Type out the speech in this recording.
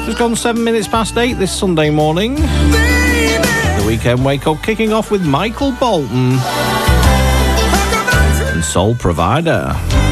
It's gone 7 minutes past 8 this Sunday morning. The weekend wake up kicking off with Michael Bolton and Soul Provider.